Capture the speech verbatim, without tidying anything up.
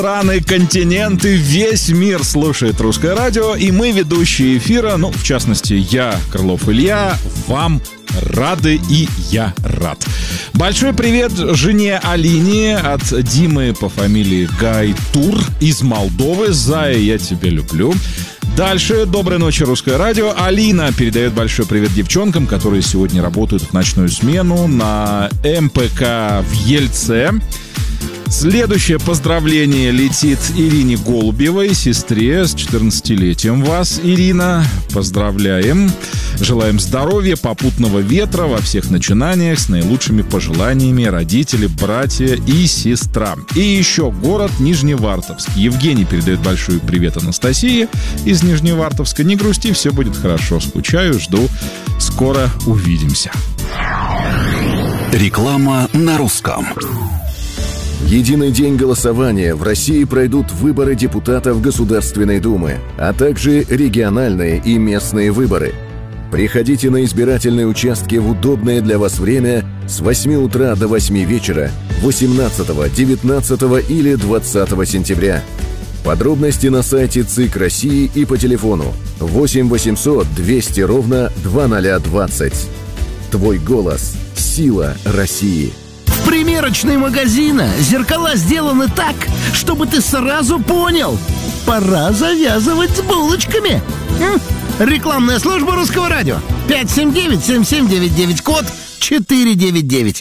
Страны, континенты, весь мир слушает Русское радио, и мы, ведущие эфира, ну, в частности, я, Крылов Илья, вам рады, и я рад. Большой привет жене Алине от Димы по фамилии Гайтур из Молдовы. Зая, я тебя люблю. Дальше. Доброй ночи, Русское радио. Алина передает большой привет девчонкам, которые сегодня работают в ночную смену на эм пэ ка в Ельце. Следующее поздравление летит Ирине Голубевой, сестре, с четырнадцатилетием вас, Ирина. Поздравляем. Желаем здоровья, попутного ветра во всех начинаниях, с наилучшими пожеланиями родители, братья и сестра. И еще город Нижневартовск. Евгений передает большой привет Анастасии из Нижневартовска. Не грусти, все будет хорошо. Скучаю, жду. Скоро увидимся. Реклама на русском. В единый день голосования в России пройдут выборы депутатов Государственной Думы, а также региональные и местные выборы. Приходите на избирательные участки в удобное для вас время с восьми утра до восьми вечера восемнадцатого, девятнадцатого или двадцатого сентября. Подробности на сайте ЦИК России и по телефону восемь восемьсот двести ровно двадцать двадцать. Твой голос – сила России. В примерочной магазина зеркала сделаны так, чтобы ты сразу понял – пора завязывать с булочками. М? Рекламная служба Русского радио. пять семь девять семь семь девять девять, код четыре девять девять.